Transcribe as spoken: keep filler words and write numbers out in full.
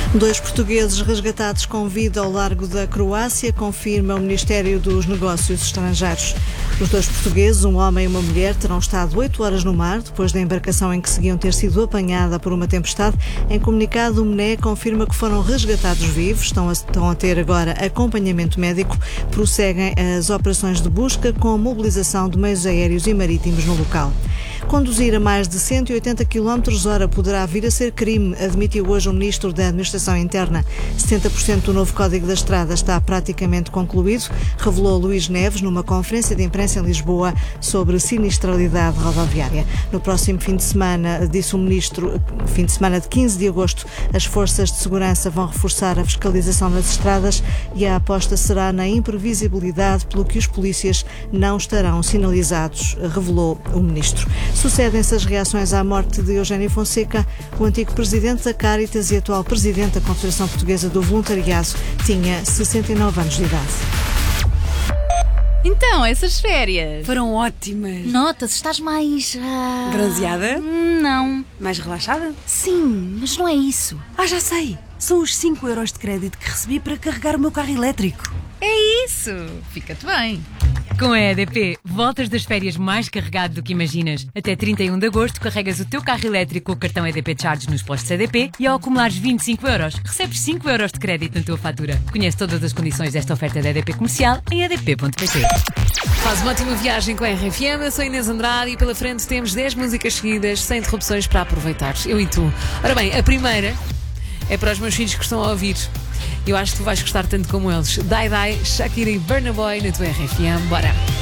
Dois portugueses resgatados com vida ao largo da Croácia, confirma o Ministério dos Negócios Estrangeiros. Os dois portugueses, um homem e uma mulher, terão estado oito horas no mar, depois da embarcação em que seguiam ter sido apanhada por uma tempestade. Em comunicado, o M N E confirma que foram resgatados vivos, estão a, estão a ter agora acompanhamento médico, prosseguem as operações de busca com a mobilização de meios aéreos e marítimos no local. Conduzir a mais de cento e oitenta quilómetros hora poderá vir a ser crime, admitiu hoje o Ministro da Administração Interna. setenta por cento do novo Código da Estrada está praticamente concluído, revelou Luís Neves numa conferência de imprensa em Lisboa sobre sinistralidade rodoviária. No próximo fim de semana, disse o Ministro, fim de semana de quinze de agosto, as forças de segurança vão reforçar a fiscalização nas estradas e a aposta será na imprevisibilidade, pelo que os polícias não estarão sinalizados, revelou o Ministro. Sucedem-se as reações à morte de Eugénio Fonseca. O antigo presidente da Cáritas e atual presidente da Confederação Portuguesa do Voluntariado tinha sessenta e nove anos de idade. Então, essas férias foram ótimas. Nota-se, estás mais... Uh... bronzeada? Não. Mais relaxada? Sim, mas não é isso. Ah, já sei. São os cinco euros de crédito que recebi para carregar o meu carro elétrico. É isso. Fica-te bem. Com a E D P, voltas das férias mais carregado do que imaginas. Até trinta e um de agosto, carregas o teu carro elétrico com o cartão E D P Charge nos postos E D P e ao acumulares vinte e cinco euros, recebes cinco euros de crédito na tua fatura. Conhece todas as condições desta oferta da E D P Comercial em e d p ponto p t. Faz uma ótima viagem com a R F M, eu sou Inês Andrade e pela frente temos dez músicas seguidas, sem interrupções para aproveitar. Eu e tu. Ora bem, a primeira é para os meus filhos que estão a ouvir. Eu acho que tu vais gostar tanto como eles. Die Die, Shakira e Burna Boy na tua R F M. Bora!